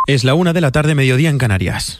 Es la 1 p.m, mediodía en Canarias.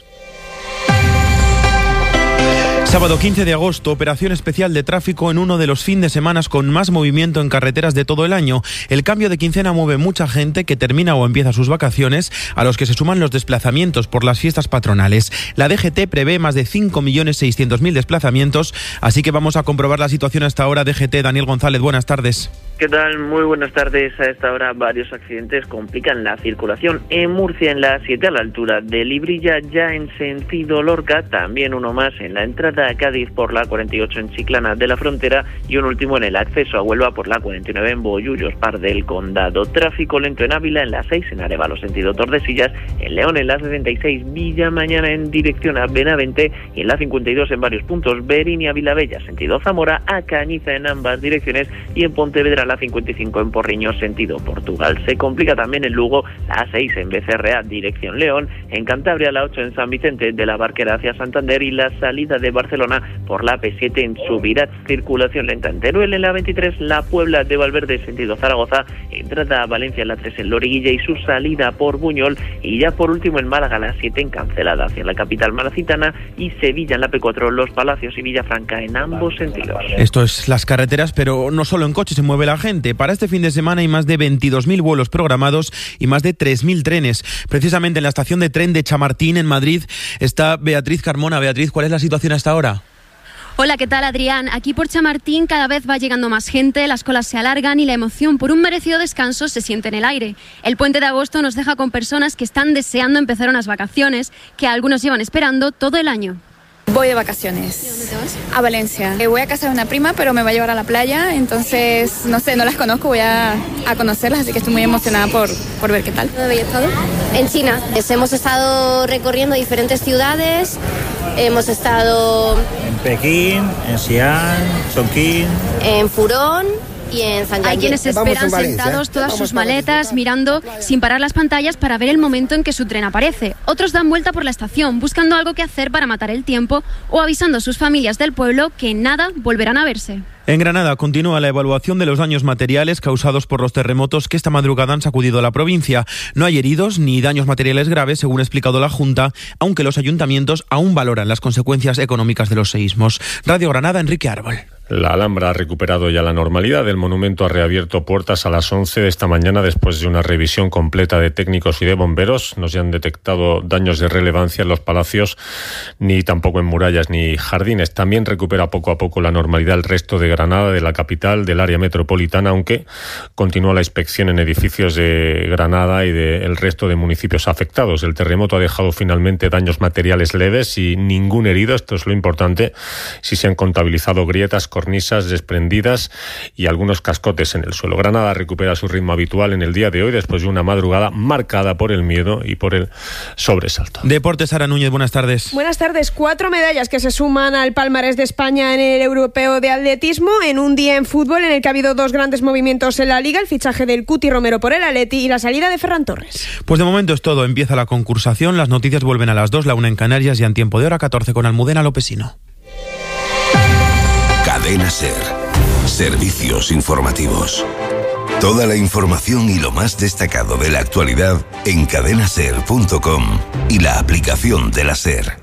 Sábado 15 de agosto, operación especial de tráfico en uno de los fines de semana con más movimiento en carreteras de todo el año. El cambio de quincena mueve mucha gente que termina o empieza sus vacaciones, a los que se suman los desplazamientos por las fiestas patronales. La DGT prevé más de 5.600.000 desplazamientos, así que vamos a comprobar la situación hasta ahora. DGT, Daniel González, buenas tardes. ¿Qué tal? Muy buenas tardes. A esta hora varios accidentes complican la circulación. En Murcia, en la 7 a la altura de Librilla, ya en sentido Lorca, también uno más en la entrada a Cádiz por la 48 en Chiclana de la Frontera y un último en el acceso a Huelva por la 49 en Bollullos, Par del Condado. Tráfico lento en Ávila, en la 6 en Arévalo sentido Tordesillas, en León en la 76 Villa Mañana en dirección a Benavente y en la 52 en varios puntos Berín y Avilabella sentido Zamora, a Cañiza en ambas direcciones y en Pontevedra la 55 en Porriño sentido Portugal. Se complica también en Lugo la 6 en Becerrea dirección León, en Cantabria la 8 en San Vicente de la Barquera hacia Santander y la salida de Barcelona por la P7 en Subirats, circulación lenta en Teruel, en la 23 la Puebla de Valverde sentido Zaragoza, entrada a Valencia en la 3 en Loriguilla y su salida por Buñol, y ya por último en Málaga la 7 en Cancelada hacia la capital malacitana y Sevilla en la P4 Los Palacios y Villafranca en ambos sentidos. Esto es las carreteras, pero no solo en coche se mueve la gente. Para este fin de semana hay más de 22.000 vuelos programados y más de 3.000 trenes. Precisamente en la estación de tren de Chamartín, en Madrid, está Beatriz Carmona. Beatriz, ¿cuál es la situación hasta ahora? Hola, ¿qué tal, Adrián? Aquí por Chamartín cada vez va llegando más gente, las colas se alargan y la emoción por un merecido descanso se siente en el aire. El puente de agosto nos deja con personas que están deseando empezar unas vacaciones que algunos llevan esperando todo el año. Voy de vacaciones. ¿Y dónde te vas? A Valencia. Voy a casa de una prima, pero me va a llevar a la playa, entonces, no sé, no las conozco, voy a conocerlas, así que estoy muy emocionada por ver qué tal. ¿Dónde habéis estado? En China. Hemos estado recorriendo diferentes ciudades, hemos estado en Pekín, en Xi'an, Chongqing, en Furón y en Zhangjiajie. Hay quienes esperan sentados todas sus maletas, mirando sin parar las pantallas para ver el momento en que su tren aparece. Otros dan vuelta por la estación, buscando algo que hacer para matar el tiempo o avisando a sus familias del pueblo que en nada volverán a verse. En Granada continúa la evaluación de los daños materiales causados por los terremotos que esta madrugada han sacudido la provincia. No hay heridos ni daños materiales graves, según ha explicado la Junta, aunque los ayuntamientos aún valoran las consecuencias económicas de los seísmos. Radio Granada, Enrique Árbol. La Alhambra ha recuperado ya la normalidad. El monumento ha reabierto puertas a las 11 de esta mañana después de una revisión completa de técnicos y de bomberos. No se han detectado daños de relevancia en los palacios, ni tampoco en murallas ni jardines. También recupera poco a poco la normalidad el resto de Granada, de la capital, del área metropolitana, aunque continúa la inspección en edificios de Granada y del resto de municipios afectados. El terremoto ha dejado finalmente daños materiales leves y ningún herido. Esto es lo importante. Sí se han contabilizado grietas, cornisas desprendidas y algunos cascotes en el suelo. Granada recupera su ritmo habitual en el día de hoy después de una madrugada marcada por el miedo y por el sobresalto. Deportes, Sara Núñez, buenas tardes. Buenas tardes. 4 medallas que se suman al palmarés de España en el Europeo de Atletismo en un día en fútbol en el que ha habido 2 grandes movimientos en la Liga, el fichaje del Cuti Romero por el Atleti y la salida de Ferran Torres. Pues de momento es todo. Empieza la concursación. Las noticias vuelven a las 2, la 1 en Canarias y en tiempo de hora 14 con Almudena Lopesino. Cadena SER. Servicios informativos. Toda la información y lo más destacado de la actualidad en cadenaser.com y la aplicación de la SER.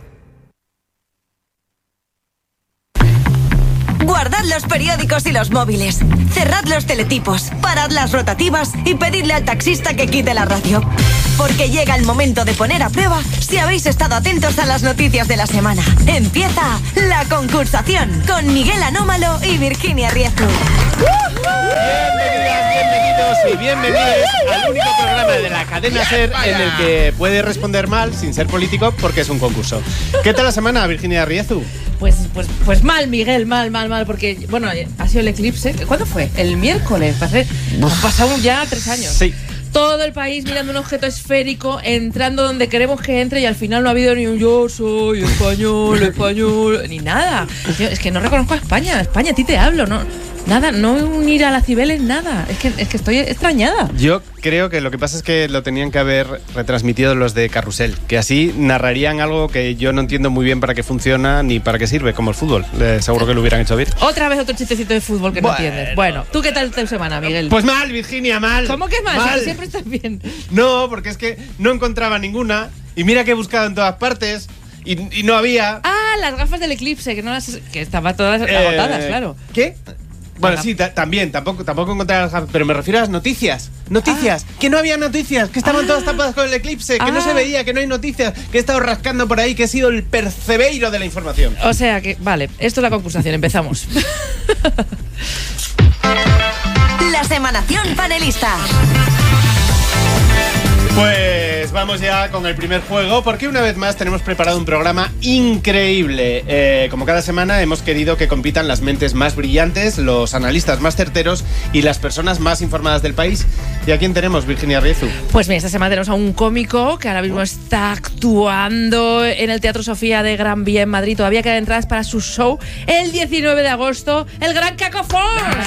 Guardad los periódicos y los móviles. Cerrad los teletipos, parad las rotativas y pedidle al taxista que quite la radio. Porque llega el momento de poner a prueba si habéis estado atentos a las noticias de la semana. Empieza la concursación con Miguel Anómalo y Virginia Riezu. Bienvenidos y bienvenidos al único programa de la cadena SER en el que puede responder mal sin ser político porque es un concurso. ¿Qué tal la semana, Virginia Riezu? Pues mal, Miguel, mal, porque, bueno, ha sido el eclipse. ¿Cuándo fue? El miércoles. Han pasado ya 3 años. Sí. Todo el país mirando un objeto esférico, entrando donde queremos que entre y al final no ha habido ni un yo soy español, ni nada. Yo, es que no reconozco a España. España, a ti te hablo, ¿no? Nada, no unir a las Cibeles, nada. Es que estoy extrañada. Yo creo que lo que pasa es que lo tenían que haber retransmitido los de Carrusel, que así narrarían algo que yo no entiendo muy bien para qué funciona ni para qué sirve, como el fútbol. Seguro que lo hubieran hecho bien. Otra vez otro chistecito de fútbol que no entiendes. Bueno, ¿tú qué tal tu semana, Miguel? Pues mal, Virginia, mal. ¿Cómo que mal? Siempre estás bien. No, porque es que no encontraba ninguna y mira que he buscado en todas partes y no había. Ah, las gafas del eclipse, que estaban todas agotadas, claro. ¿Qué? Bueno, sí, también, tampoco encontré las gafas, pero me refiero a las noticias. Noticias, que no había noticias, que estaban todas tapadas con el eclipse, que no se veía, que no hay noticias, que he estado rascando por ahí, que he sido el percebeiro de la información. O sea que, vale, esto es la concursación, empezamos. La semanación panelista. Pues vamos ya con el primer juego, porque una vez más tenemos preparado un programa increíble. Como cada semana hemos querido que compitan las mentes más brillantes, los analistas más certeros y las personas más informadas del país. ¿Y a quién tenemos, Virginia Riezu? Pues mira, esta semana tenemos a un cómico que ahora mismo está actuando en el Teatro Sofía de Gran Vía en Madrid. Todavía quedan entradas para su show el 19 de agosto, el Gran Caco Force.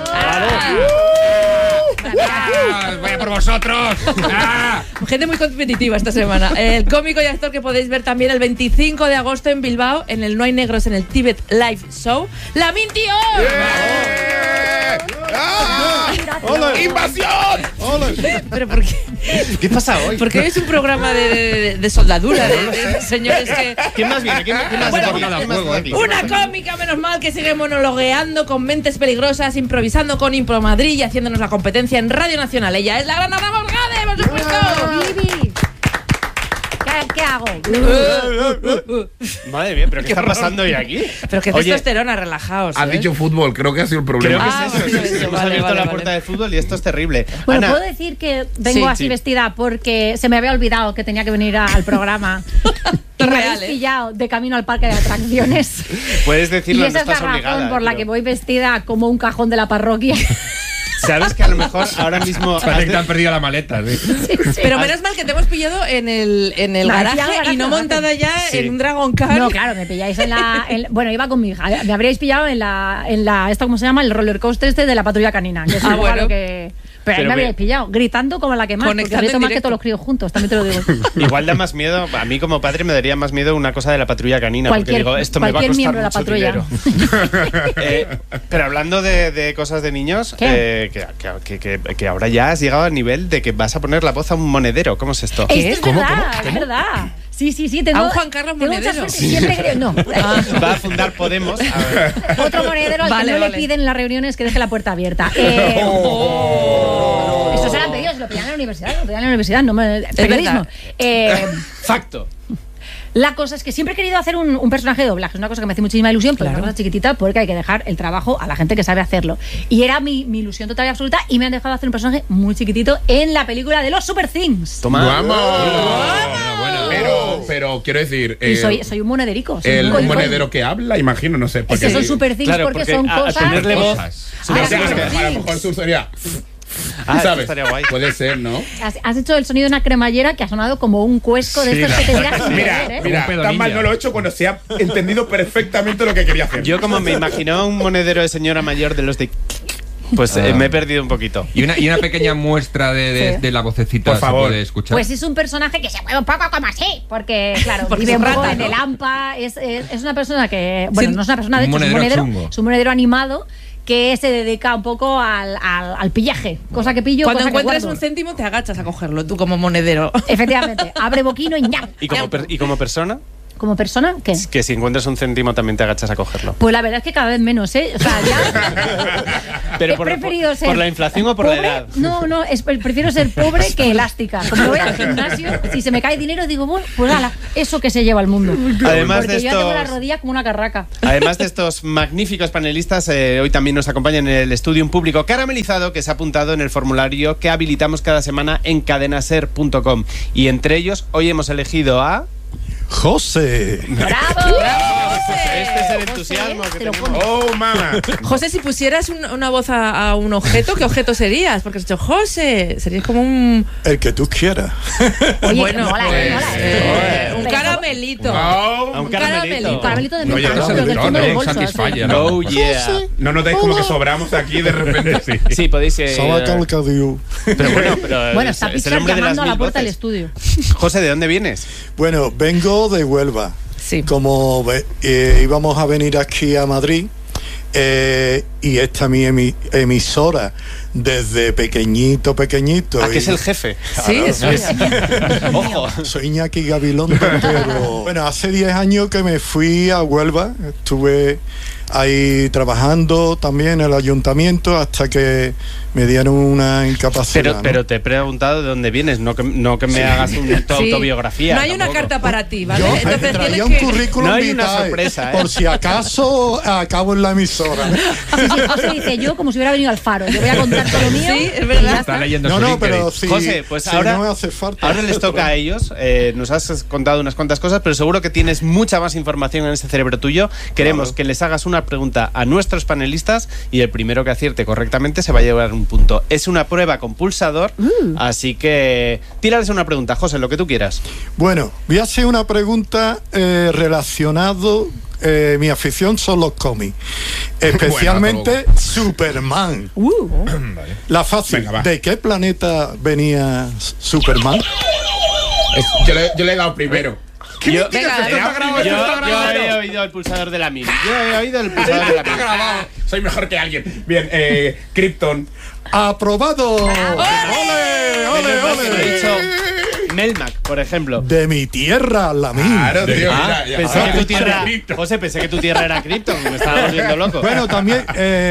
¡Vaya por vosotros! Gente muy competitiva esta semana. El cómico y actor que podéis ver también el 25 de agosto en Bilbao, en el No hay negros, en el Tíbet Live Show, Lamin Dior. ¡Invasión! ¿Pero por qué? ¿Qué pasa hoy? Porque hoy es un programa de soldadura, de señores que... ¿Quién más viene? ¿Quién más viene? Una cómica, menos mal, que sigue monologueando con mentes peligrosas, improvisando con Impro Madrid y haciéndonos la competencia en Radio Nacional. Ella es la gran Ana Morgade, por supuesto. Vivi. ¿Qué hago? Madre mía, ¿pero qué está pasando hoy aquí? Pero que testosterona, relajaos. Has dicho fútbol, creo que ha sido el problema. Creo que es eso. Hemos abierto la puerta del fútbol y esto es terrible. Bueno, Ana, puedo decir que vengo así vestida porque se me había olvidado que tenía que venir al programa. Y me habéis pillado de camino al parque de atracciones. Puedes decirlo, y esa no estás es la razón obligada, por la que voy vestida como un cajón de la parroquia. Sabes que a lo mejor ahora mismo parece que te han perdido la maleta, ¿sí? Sí. Pero menos mal que te hemos pillado en el garaje y no montada ya en un Dragon Car. No, claro, me pilláis bueno, iba con mi hija. Me habríais pillado en la esto, ¿cómo se llama? El roller coaster de la patrulla canina. Que es bueno. Pero ahí me habríais pillado, gritando como la que más, porque grito más que todos los críos juntos, también te lo digo. Igual da más miedo, a mí como padre me daría más miedo una cosa de la patrulla canina, porque digo, esto me va a costar mucho dinero. Pero hablando de cosas de niños, que ahora ya has llegado al nivel de que vas a poner la voz a un monedero. ¿Cómo es esto? Esto es verdad, es verdad. Sí, tengo... ¿A un Juan Carlos Monedero? Siempre creo... No. Va a fundar Podemos. Otro monedero al que no le piden en las reuniones que deje la puerta abierta. Esto se lo han pedido, se lo pedían en la universidad, no me... Periodismo. Facto. La cosa es que siempre he querido hacer un personaje de doblaje. Es una cosa que me hace muchísima ilusión, pero es una cosa chiquitita porque hay que dejar el trabajo a la gente que sabe hacerlo. Y era mi ilusión total y absoluta y me han dejado hacer un personaje muy chiquitito en la película de los Super Things. ¡Toma! ¡Vamos! Pero quiero decir... Y soy un monederico. Un monedero que habla, imagino, no sé. Es que son Super Things porque son cosas... Al ponerle voz... A lo mejor su sería... ¿sabes? Estaría guay. Puede ser, ¿no? Has hecho el sonido de una cremallera que ha sonado como un cuesco de estos que te dirás. Mira, tan mal no lo he hecho cuando se ha entendido perfectamente lo que quería hacer. Yo como me imaginaba un monedero de señora mayor de los de... Pues me he perdido un poquito. Y una pequeña muestra de la vocecita, por favor, se puede escuchar. Pues es un personaje que se mueve un poco como así, porque claro, vive un poco en el AMPA, es una persona que, bueno, no es una persona, de hecho es un monedero animado que se dedica un poco al pillaje, cosa que pillo. Cuando cosa encuentras que un céntimo te agachas a cogerlo, tú como monedero. Efectivamente, abre boquino y ñam. ¿Y como persona? ¿Como persona? ¿Qué? Que si encuentras un céntimo también te agachas a cogerlo. Pues la verdad es que cada vez menos, ¿eh? O sea, ya... Pero he preferido ser... ¿Por la inflación o por pobre, la edad? No, prefiero ser pobre que elástica. Como voy al gimnasio, si se me cae dinero, digo, bueno, pues ala, eso que se lleva al mundo. Además porque yo tengo la rodilla como una carraca. Además de estos magníficos panelistas, hoy también nos acompaña en el estudio un público caramelizado que se ha apuntado en el formulario que habilitamos cada semana en cadenaser.com. Y entre ellos, hoy hemos elegido a... José. ¡Bravo! Este es el entusiasmo que tenemos. ¡Oh, mamá! José, si pusieras una voz a un objeto, ¿qué objeto serías? Porque has dicho José, serías como un... El que tú quieras. Oye, bueno, mola, un caramelo. caramelito. Un caramelito. Un caramelito de No, menta, ya ¿no? Pero del fondo del bolso, Satisfyer, así. ¿no? Oh, yeah. No notáis como que sobramos aquí de repente. Sí, podéis... Pero Bueno, está es el Pixar hombre de las llamando a la mil puerta del voces. estudio. José, ¿de dónde vienes? Bueno, vengo de Huelva. Sí. Como íbamos a venir aquí a Madrid, y esta es mi emisora desde pequeñito. ¿A qué es el jefe? Sí, eso es. Ojo. Soy Iñaki Gabilondo, pero bueno, hace 10 años que me fui a Huelva, estuve ahí trabajando también en el ayuntamiento hasta que me dieron una incapacidad. Pero te he preguntado de dónde vienes, no que me hagas tu autobiografía. No hay una tampoco. carta para ti, ¿vale? Yo Entonces traía tienes un que... currículum No hay una vitae, sorpresa, por si acaso acabo en la emisora. Sí, José dice yo como si hubiera venido al Faro. Yo voy a contar todo lo mío. Sí, es verdad. Está leyendo su No, LinkedIn. pero si, José, pues si ahora, no me hace falta. ahora les toca a ellos. Nos has contado unas cuantas cosas, pero seguro que tienes mucha más información en ese cerebro tuyo. Queremos que les hagas una pregunta a nuestros panelistas y el primero que acierte correctamente se va a llevar un punto. Es una prueba con pulsador, así que tírales una pregunta, José, lo que tú quieras. Bueno, voy a hacer una pregunta relacionado. Mi afición son los cómics, especialmente Superman. La fácil. Venga, va. ¿De qué planeta venía Superman? Yo le he dado primero. Yo grabado. he oído el pulsador de la mil. Yo he oído el pulsador de la Está mil. grabado. Soy mejor que alguien. Bien, Krypton. ¡Aprobado! ¡Ole, Menos mal que no he dicho Melmac, por ejemplo. De mi tierra, la mía. Claro, tío. Pensé que tu tierra... José, pensé que tu tierra era Krypton. Me estaba volviendo loco. Bueno, también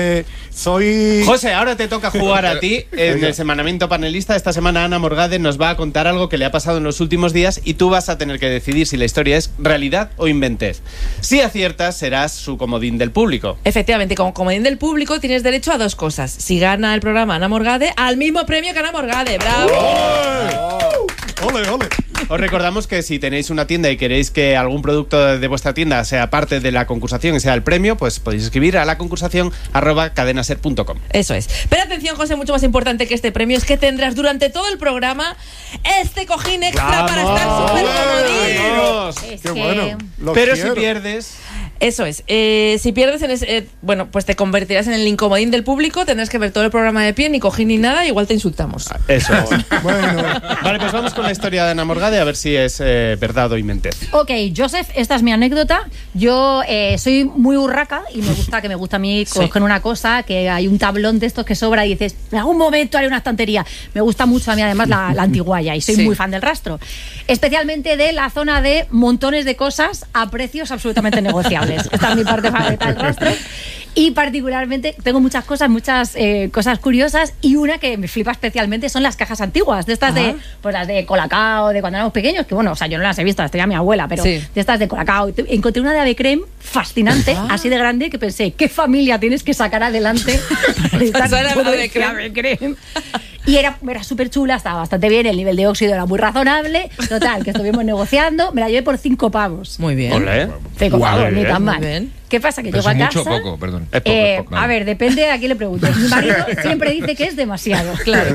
soy... José, ahora te toca jugar a ti en el semanamiento panelista. Esta semana Ana Morgade nos va a contar algo que le ha pasado en los últimos días y tú vas a tener que decidir si la historia es realidad o inventez. Si aciertas, serás su comodín del público. Efectivamente, como comodín del público tienes derecho a dos cosas. Si gana el programa Ana Morgade, al mismo premio que Ana Morgade. ¡Bravo! ¡Ole, ole! Os recordamos que si tenéis una tienda y queréis que algún producto de vuestra tienda sea parte de la concursación y sea el premio, pues podéis escribir a la concursación @cadenaser.com. Eso es. Pero atención, José, mucho más importante que este premio es que tendrás durante todo el programa este cojín extra para estar súper comodín. ¡Qué bueno! Pero si pierdes... Eso es. Si pierdes, bueno, pues te convertirás en el incomodín del público, tendrás que ver todo el programa de pie, ni cojín ni nada, igual te insultamos. Eso es. Bueno. Vale, pues vamos con la historia de Ana Morgade a ver si es verdad o inventez. Ok, Joseph, esta es mi anécdota. Yo soy muy urraca y me gusta a mí coger una cosa, que hay un tablón de estos que sobra y dices, en algún momento haré una estantería. Me gusta mucho a mí además la antiguaya y soy muy fan del rastro. Especialmente de la zona de montones de cosas a precios absolutamente negociables. Esta es mi parte favorita del rastro. Y particularmente tengo muchas cosas curiosas, y una que me flipa especialmente son las cajas antiguas, de estas de, pues las de Colacao, de cuando éramos pequeños, que bueno, o sea, yo no las he visto, las tenía mi abuela, pero de estas de Colacao. Encontré una de Ave Creme fascinante, así de grande, que pensé, ¿qué familia tienes que sacar adelante para Ave Creme? Y era súper chula, estaba bastante bien, el nivel de óxido era muy razonable. Total, que estuvimos negociando, me la llevé por 5 pavos. Muy bien. 5 pavos, ni tan mal. ¿Qué pasa? Que llego a casa... ¿Mucho o poco? Perdón. A ver, depende de a quién le preguntes. Mi marido siempre dice que es demasiado. Claro.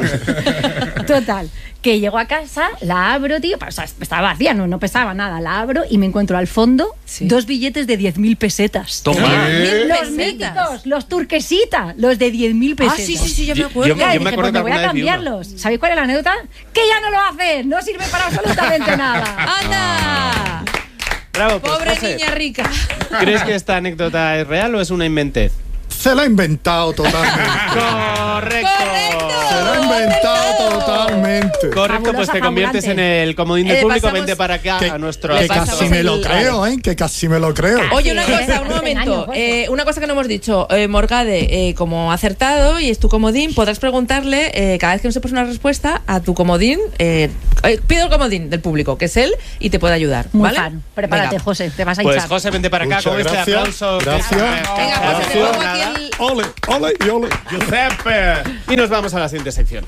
Total, que llego a casa, la abro, tío, o sea, estaba vacía, no pesaba nada, la abro y me encuentro al fondo 2 billetes de 10.000 pesetas. Toma. Los míticos, los turquesita, los de 10.000 pesetas. Sí, yo me acuerdo. Yo me acuerdo que voy a cambiarlos. ¿Sabéis cuál es la anécdota? Que ya no lo hacen, no sirve para absolutamente nada. ¡Anda! Bravo, pues, Pobre José, niña rica. ¿crees que esta anécdota es real o es una inventez? Se la ha inventado totalmente. ¡Correcto! Se la ha inventado totalmente. Correcto, pues te conviertes en el comodín del público. Vente para acá a nuestro... Que casi me lo creo, que casi me lo creo. Oye, una cosa, un momento. Una cosa que no hemos dicho. Morgade, como ha acertado y es tu comodín, podrás preguntarle cada vez que no sepas una respuesta a tu comodín. Pido el comodín del público, que es él, y te puede ayudar. Muy ¿vale? fan. Prepárate, Venga. José, te vas a hinchar. Pues José, vente para acá Muchas con este gracias. aplauso. Gracias. Venga, pues te pongo aquí el... Ole, ole y ole. Giuseppe. Y nos vamos a la siguiente sección.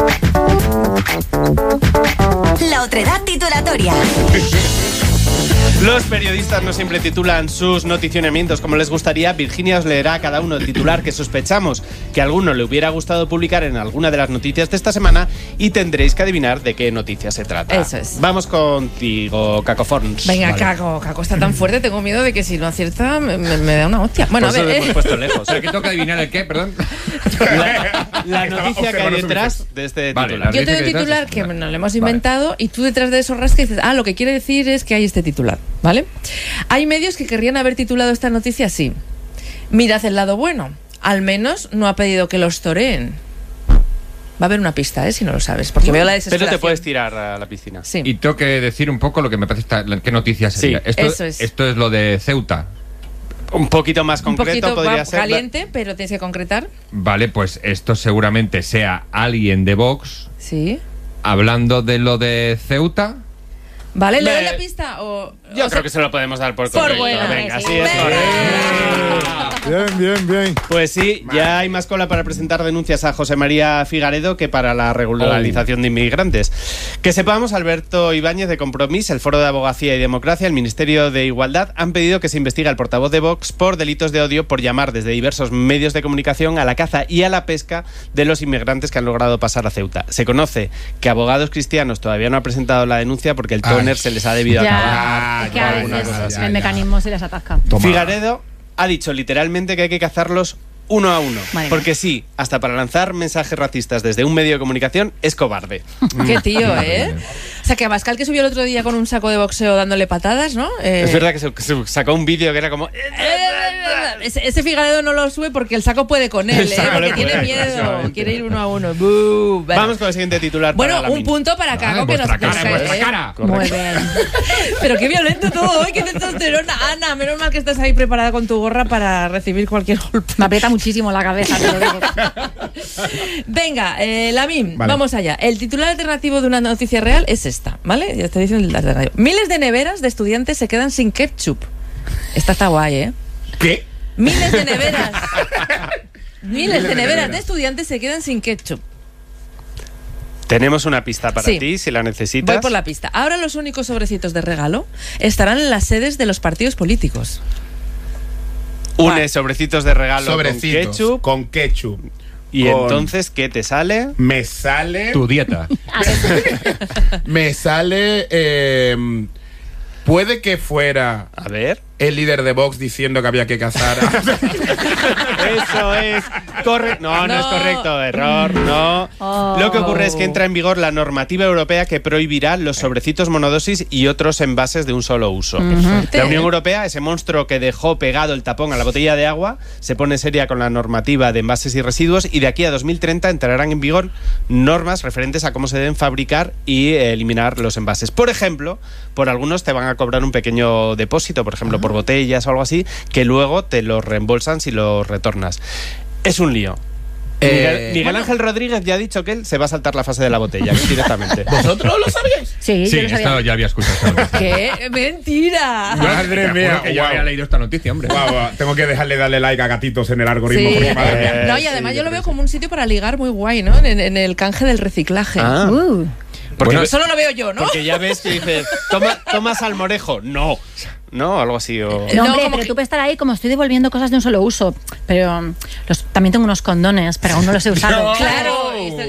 La otredad titulatoria. Los periodistas no siempre titulan sus noticionamientos como les gustaría. Virginia os leerá a cada uno el titular que sospechamos que a alguno le hubiera gustado publicar en alguna de las noticias de esta semana y tendréis que adivinar de qué noticia se trata. Eso es. Vamos contigo, Caco Forns. Venga, vale. Caco está tan fuerte, tengo miedo de que si no acierta me da una hostia. Bueno, pues a ver. Hemos puesto lejos. ¿Pero que tengo que adivinar el qué? Perdón. La noticia que hay detrás de este titular. Yo tengo un titular que nos lo hemos inventado y tú detrás de eso rascas y dices, lo que quiere decir es que hay este titular. ¿Vale? Hay medios que querrían haber titulado esta noticia así: mirad el lado bueno, al menos no ha pedido que los toreen. Va a haber una pista, si no lo sabes, porque veo la desesperación. Pero te puedes tirar a la piscina. Sí. Y tengo que decir un poco lo que me parece qué noticia sería. Sí. Esto es lo de Ceuta. Un poquito más concreto podría ser. Caliente, pero tienes que concretar. Vale, pues esto seguramente sea alguien de Vox. Sí. Hablando de lo de Ceuta. ¿Vale? ¿Le doy la pista? Yo creo que se lo podemos dar por correcto. Bueno. Venga, sí es Bien. Pues sí, ya hay más cola para presentar denuncias a José María Figaredo que para la regularización de inmigrantes. Que sepamos, Alberto Ibáñez de Compromís, el Foro de Abogacía y Democracia, el Ministerio de Igualdad han pedido que se investigue al portavoz de Vox por delitos de odio por llamar desde diversos medios de comunicación a la caza y a la pesca de los inmigrantes que han logrado pasar a Ceuta. Se conoce que Abogados Cristianos todavía no ha presentado la denuncia porque el toner se les ha debido acabar. Es que a veces el mecanismo se les atasca. Figaredo ha dicho literalmente que hay que cazarlos uno a uno. Porque sí, hasta para lanzar mensajes racistas desde un medio de comunicación es cobarde. Qué tío, ¿eh? O sea, que Abascal, que subió el otro día con un saco de boxeo dándole patadas, ¿no? Es verdad que se sacó un vídeo que era como... Ese Figaredo no lo sube porque el saco puede con él, porque tiene miedo. Quiere ir uno a uno. Vamos con el siguiente titular. Bueno, un punto para Caco que nos... cara. Muy bien. Pero qué violento todo hoy, qué testosterona. Ana, menos mal que estás ahí preparada con tu gorra para recibir cualquier golpe. Me aprieta muchísimo la cabeza, te lo digo. Venga, Lamim, vamos allá. El titular alternativo de una noticia real es esta, ¿vale? Ya está diciendo el alternativo. Miles de neveras de estudiantes se quedan sin ketchup. Esta está guay, ¿eh? ¿Qué? Miles de neveras. Miles de neveras de estudiantes se quedan sin ketchup. Tenemos una pista para ti, si la necesitas. Voy por la pista. Ahora los únicos sobrecitos de regalo estarán en las sedes de los partidos políticos. Sobrecitos de regalo con ketchup. Y entonces, ¿qué te sale? Me sale... Tu dieta. Me sale... puede que fuera... A ver... El líder de Vox diciendo que había que cazar Eso es correcto. No es correcto. Error, no. Lo que ocurre es que entra en vigor la normativa europea que prohibirá los sobrecitos monodosis y otros envases de un solo uso. La Unión Europea, ese monstruo que dejó pegado el tapón a la botella de agua, se pone seria con la normativa de envases y residuos y de aquí a 2030 entrarán en vigor normas referentes a cómo se deben fabricar y eliminar los envases. Por ejemplo, por algunos te van a cobrar un pequeño depósito, por ejemplo, por botellas o algo así, que luego te los reembolsan si los retornas. Es un lío. Miguel Ángel Rodríguez ya ha dicho que él se va a saltar la fase de la botella directamente. ¿Vosotros lo sabíais? Sí, yo lo sabía. Esto ya había escuchado. ¡Qué mentira! Madre mía, que ya había leído esta noticia, hombre. Tengo que darle like a gatitos en el algoritmo. Sí. Porque, madre mía. No, y además yo lo veo como un sitio para ligar muy guay, ¿no? En el canje del reciclaje. Porque solo lo veo yo, ¿no? Porque ya ves que dices, toma salmorejo. No, algo así. No, hombre, pero tú puedes estar ahí como estoy devolviendo cosas de un solo uso. Pero también tengo unos condones, pero aún no los he usado. Claro.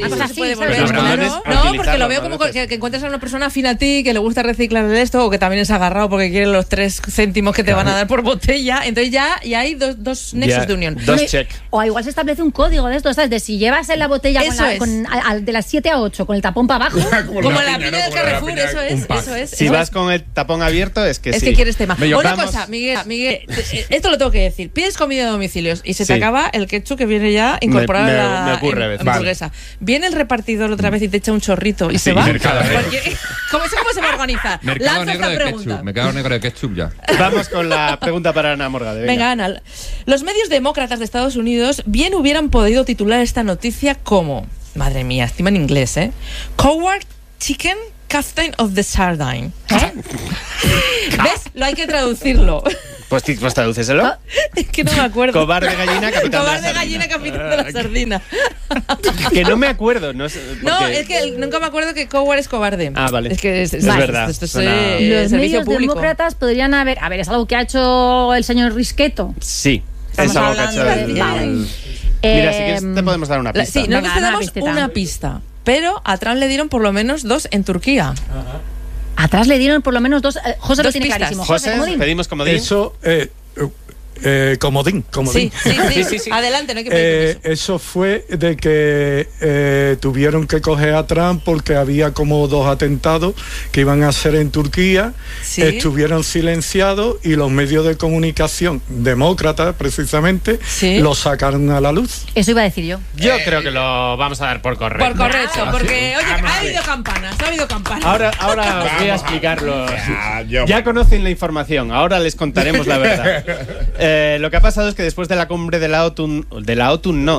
No, porque lo veo como que encuentras a una persona afín a ti, que le gusta reciclar esto, o que también es agarrado porque quiere los 3 céntimos que te van a dar por botella. Entonces ya hay dos nexos de unión. O igual se establece un código de esto, ¿sabes? De si llevas en la botella de las 7 a 8 con el tapón para abajo. Como la piña del Carrefour, eso es. Si vas con el tapón abierto, es que sí. Es que quieres tema. Una cosa, Miguel, esto lo tengo que decir. Pides comida a domicilios y se te acaba el ketchup que viene ya incorporado en la hamburguesa. Viene el repartidor otra vez y te echa un chorrito y se va. ¿Cómo se va a organizar? Mercado negro de ketchup. Mercado negro de ketchup ya. Vamos con la pregunta para Ana Morgade. Venga, Ana. Los medios demócratas de Estados Unidos bien hubieran podido titular esta noticia como... Madre mía, estima en inglés, Coward Chicken Captain of the Sardine. ¿Ves? Lo hay que traducirlo. Pues tradúceselo. Es que no me acuerdo. Cobarde gallina, capitán Cobarde de la gallina, capitán de la sardina. Que no me acuerdo. No, es que nunca me acuerdo que Coward es cobarde. Ah, vale. Es que es verdad. Esto es los servicio medios público. demócratas podrían haber... A ver, ¿es algo que ha hecho el señor Risqueto? Sí. Estamos es algo que ha hecho hablando Mira, si quieres te podemos dar una pista. Sí, nosotros te damos una pista. Pero a Trump le dieron por lo menos 2 en Turquía. Atrás le dieron por lo menos 2. José lo tiene pistas. clarísimo. José, pedimos comodín. Eso, comodín. Sí. Adelante, no hay que pedir eso fue de que tuvieron que coger a Trump porque había como 2 atentados que iban a hacer en Turquía. Sí. Estuvieron silenciados y los medios de comunicación demócratas, precisamente, lo sacaron a la luz. Eso iba a decir yo. Yo creo que lo vamos a dar por correcto. Por correcto, porque oye, ha habido campanas. Ahora os voy a explicarlo. Ya conocen la información, ahora les contaremos la verdad. Lo que ha pasado es que después de la cumbre de la OTAN. De la OTAN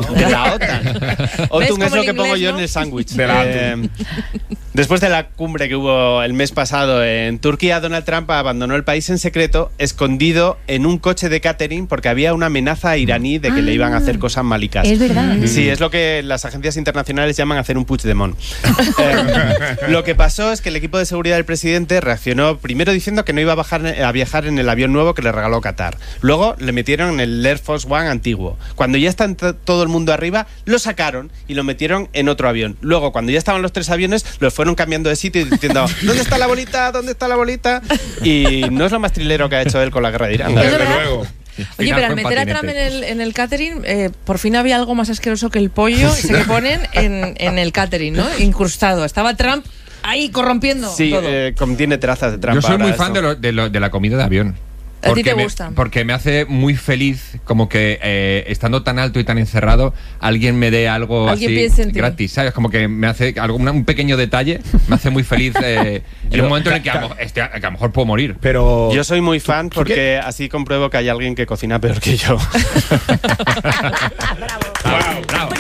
es lo que pongo yo en el sándwich. Después de la cumbre que hubo el mes pasado en Turquía, Donald Trump abandonó el país en secreto, escondido en un coche de catering, porque había una amenaza iraní de que le iban a hacer cosas malicas. Es verdad. Sí, es lo que las agencias internacionales llaman hacer un Puigdemont. Lo que pasó es que el equipo de seguridad del presidente reaccionó primero diciendo que no iba a viajar en el avión nuevo que le regaló Qatar. Luego le metieron en el Air Force One antiguo. Cuando ya está todo el mundo arriba, lo sacaron y lo metieron en otro avión. Luego, cuando ya estaban los 3 aviones, los fueron cambiando de sitio y diciendo ¿dónde está la bolita? ¿Dónde está la bolita? Y no es lo más trilero que ha hecho él con la guerra de Irán. Desde luego. Oye, pero al meter a Trump en el catering, por fin había algo más asqueroso que el pollo ese que ponen en el catering, ¿no? Incrustado. Estaba Trump ahí corrompiendo todo. Contiene trazas de Trump. Yo soy muy fan de la comida de avión. ¿A ti te gusta? Porque me hace muy feliz como que estando tan alto y tan encerrado alguien me dé algo así gratis, ¿sabes? Como que me hace un pequeño detalle, me hace muy feliz en un momento en el que a lo mejor puedo morir. Pero yo soy muy fan porque así compruebo que hay alguien que cocina peor que yo. Bravo.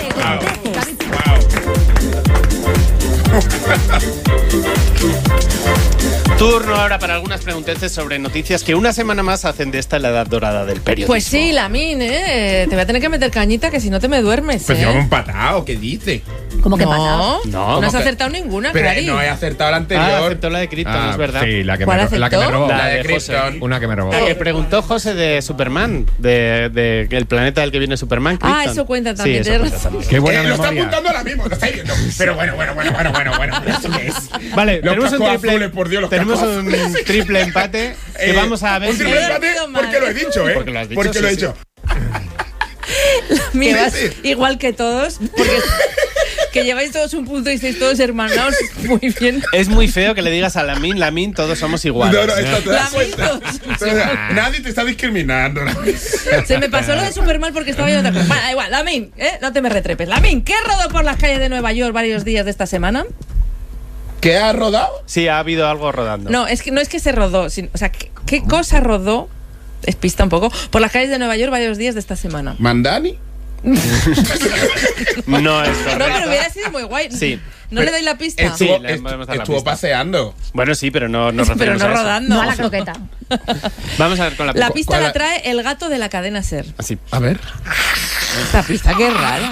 Turno ahora para algunas pregunteces sobre noticias que una semana más hacen de esta la edad dorada del periodismo. Pues sí, Lamin, te voy a tener que meter cañita que si no te me duermes. Pues llevamos empatado, ¿qué dice? ¿Cómo que empatado? No has acertado ninguna, Clary. No he acertado la anterior. Aceptó la de Krypton, es verdad. Sí, la que ¿Cuál me robó. La de Krypton. Una que me robó. Preguntó José de Superman, de el planeta del que viene Superman, Krypton. Eso cuenta también. Sí, eso cuenta también. Qué buena lo está memoria. apuntando ahora mismo, lo estáis viendo. Pero bueno. ¿Eso qué es? Vale, Los tenemos un cascos triple, azules, por Dios, los tenemos cascos un triple empate que vamos a ver un triple empate porque lo he dicho, ¿eh? Porque lo has dicho, porque lo he dicho. Mira, igual que todos, porque que lleváis todos un punto y estáis todos hermanados muy bien. Es muy feo que le digas a Lamin, todos somos iguales. No, esto te das cuenta. Nadie te está discriminando. Se me pasó lo de Superman porque estaba yo en otra cosa. Bueno, da igual, Lamin, no te me retrepes. Lamin, ¿qué rodó por las calles de Nueva York varios días de esta semana? ¿Qué ha rodado? Sí, ha habido algo rodando. No es que se rodó, o sea, ¿qué cosa rodó? Es pista un poco. Por las calles de Nueva York varios días de esta semana. ¿Mandani? No es correcto. No, pero hubiera sido muy guay. Sí. ¿No le doy la pista? Estuvo paseando. Bueno, sí, pero no pero no rodando. No a la croqueta. Vamos a ver con la pista. La pista la trae el gato de la cadena SER. Así. A ver. Esta pista, qué rara.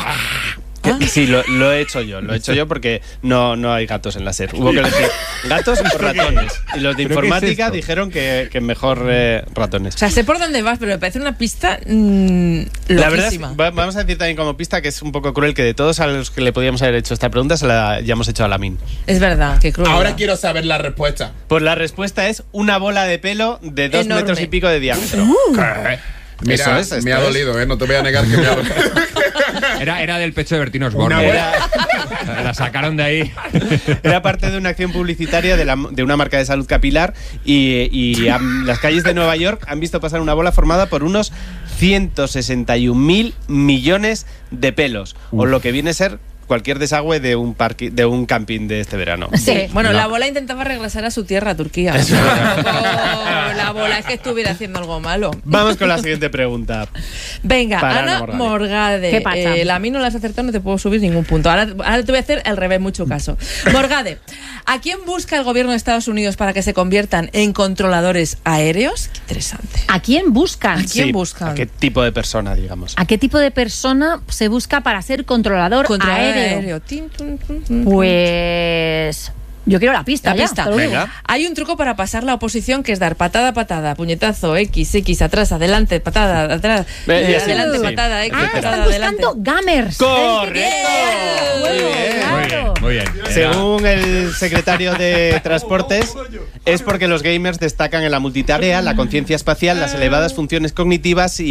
Sí, lo he hecho yo porque no hay gatos en la SER. Hubo que elegir gatos o ratones. Y los de informática dijeron que mejor ratones. O sea, sé por dónde vas, pero me parece una pista la verdad es, vamos a decir también como pista que es un poco cruel que de todos a los que le podíamos haber hecho esta pregunta se la hayamos hecho a Lamin. Es verdad, qué cruel. Ahora quiero saber la respuesta. Pues la respuesta es una bola de pelo de 2 metros y pico de diámetro. Mira, me ha dolido, no te voy a negar que me ha dolido. Era del pecho de Bertín Osborne. La sacaron de ahí. Era parte de una acción publicitaria de una marca de salud capilar y las calles de Nueva York han visto pasar una bola formada por unos 161.000 millones de pelos, o lo que viene a ser cualquier desagüe de un parque, de un camping de este verano. Sí, bueno, la bola intentaba regresar a su tierra, Turquía. La bola es que estuviera haciendo algo malo. Vamos con la siguiente pregunta. Venga, Ana Morgade. ¿Qué pasa? A mí no la has acertado, no te puedo subir ningún punto. Ahora te voy a hacer el revés, mucho caso. Morgade, ¿a quién busca el gobierno de Estados Unidos para que se conviertan en controladores aéreos? Qué interesante. ¿A quién buscan? ¿A quién buscan? ¿A qué tipo de persona, digamos? ¿A qué tipo de persona se busca para ser controlador aéreo? Pues... yo quiero la pista. Venga. Hay un truco para pasar la oposición, que es dar patada, patada, puñetazo, X, atrás, adelante, patada, atrás, adelante, patada, X, patada, adelante. Están buscando gamers. ¡Correcto! Muy bien. Según el secretario de Transportes, es porque los gamers destacan en la multitarea, la conciencia espacial, las elevadas funciones cognitivas